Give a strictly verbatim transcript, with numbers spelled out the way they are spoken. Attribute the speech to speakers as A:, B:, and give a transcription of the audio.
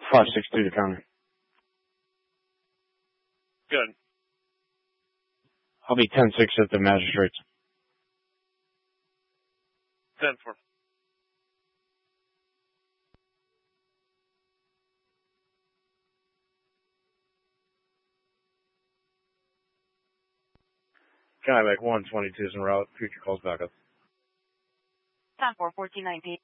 A: five six two to counter.
B: Good.
A: I'll be ten six at the magistrates.
B: ten four.
A: Guy like one twenty-two is en route. Future calls back up.
C: ten four, fourteen nineteen.